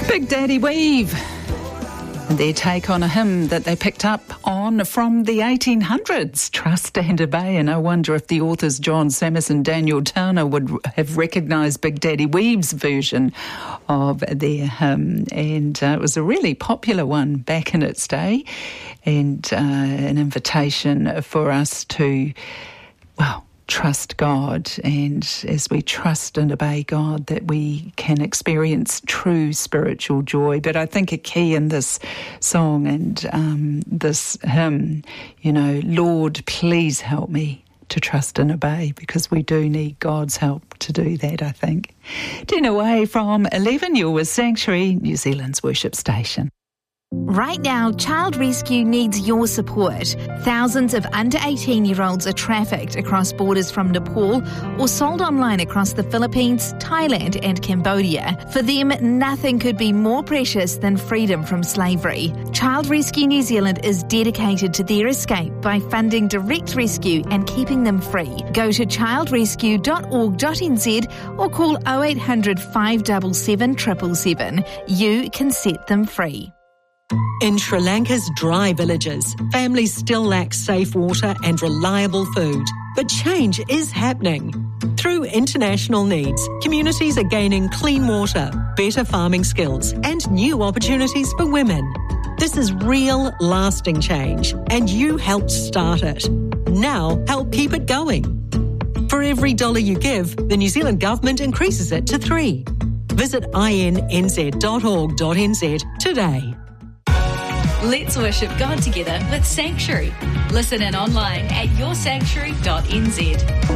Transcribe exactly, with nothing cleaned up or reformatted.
Big Daddy Weave. Their take on a hymn that they picked up on from the eighteen hundreds, Trust and Obey. And I wonder if the authors John Sammis and Daniel Towner would have recognised Big Daddy Weave's version of their hymn. And uh, it was a really popular one back in its day, and uh, an invitation for us to, well, trust God, and as we trust and obey God, that we can experience true spiritual joy. But I think a key in this song and um, this hymn, you know, Lord, please help me to trust and obey, because we do need God's help to do that, I think. ten away from eleven, you're with Sanctuary, New Zealand's worship station. Right now, Child Rescue needs your support. Thousands of under eighteen-year-olds are trafficked across borders from Nepal or sold online across the Philippines, Thailand and Cambodia. For them, nothing could be more precious than freedom from slavery. Child Rescue New Zealand is dedicated to their escape by funding direct rescue and keeping them free. Go to child rescue dot org dot n z or call oh eight hundred, five seven seven, seven seven seven. You can set them free. In Sri Lanka's dry villages, families still lack safe water and reliable food. But change is happening. Through international needs, communities are gaining clean water, better farming skills, and new opportunities for women. This is real, lasting change, and you helped start it. Now, help keep it going. For every dollar you give, the New Zealand government increases it to three. Visit i n n z dot org dot n z today. Let's worship God together with Sanctuary. Listen in online at your sanctuary dot n z.